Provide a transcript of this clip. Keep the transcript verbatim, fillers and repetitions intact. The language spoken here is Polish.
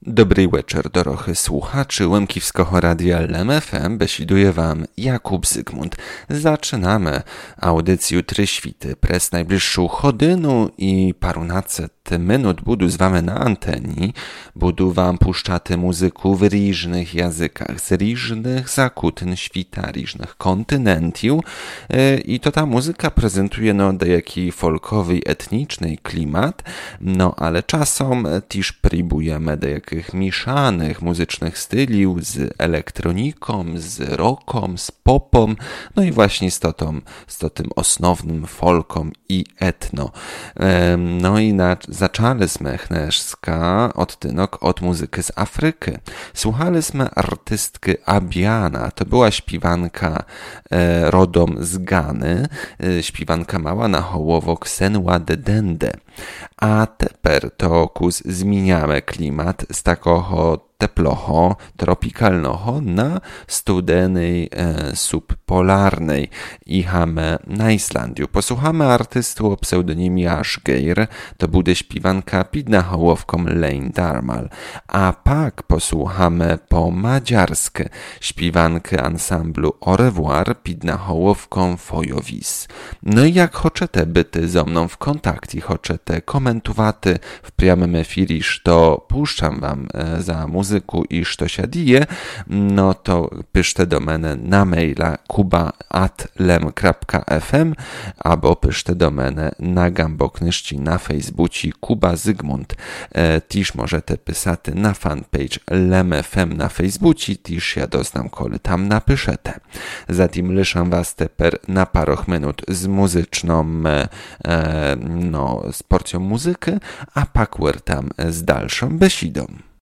Dobrý večer, dorohy słuchaczy Łemkівського radia L M F M, besiduje wam Jakub Zygmunt. Zaczynamy audycję Trzy Świty przez najbliższą godzinu i parunaset minut budu z wami na anteni. Budu wam puszczaty muzyku w różnych językach, z różnych zakutyn świta, różnych kontynentów. I to ta muzyka prezentuje no dejaki folkowy, etniczny klimat, no ale czasem też próbujemy dejakich mieszanych muzycznych styliów z elektroniką, z rocką, z popą, no i właśnie z, to, tą, z to tym osnownym folkom i etno. No i na, zaczęliśmy chneżska odtynok od muzyki z Afryki. Słuchaliśmy artystki Abiana, to była śpiewanka e, rodom z Gany, e, śpiewanka mała na hołowok Senwa de Dende. A teper to kus zmieniamy klimat z takoho teploho, tropikalnoho na studenej e, subpolarnej. Jechamy na Islandiu. Posłuchamy artystu o pseudonimie Ashgeir, to bude śpiewanka pід nahołowką Lane Darmal. A pak posłuchamy po madziarsku śpiewankę ansamblu Au revoir pід nahołowką Fojovis. No i jak chcecie byty ze mną w kontakcie, chcecie komentowaty w priamym efirisz, to puszczam wam e, za muzykę muzyku i co się dzieje, no to piszcie do mnie na maila kuba at lem kropka f m albo piszcie do mnie na gamboknyszci na Facebooku Kuba Zygmunt. E, też możecie pisać na fanpage L M F M na Facebooku, też ja doznam, kole tam napiszete. Zatem liszę was teper na paroch minut z muzyczną e, no, z porcją muzyki, a pak tam z dalszą besidą.